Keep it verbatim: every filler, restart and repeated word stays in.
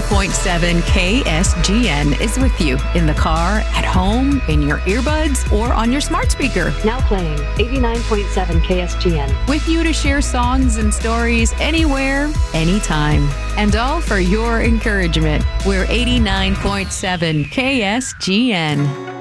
eighty-nine point seven K S G N is with you in the car, at home, in your earbuds, or on your smart speaker. Now playing eighty-nine point seven K S G N. With you to share songs and stories anywhere, anytime. And all for your encouragement. We're eighty-nine point seven K S G N.